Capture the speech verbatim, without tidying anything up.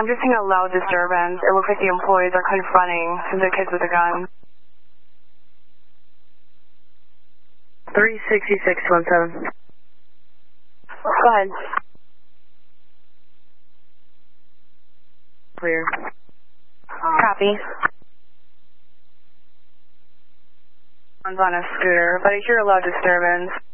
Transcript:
I'm just seeing a loud disturbance. It looks like the employees are confronting the kids with a gun. three sixty-six one seven. Go ahead. Clear. Copy. One's on a scooter, but I hear a loud disturbance.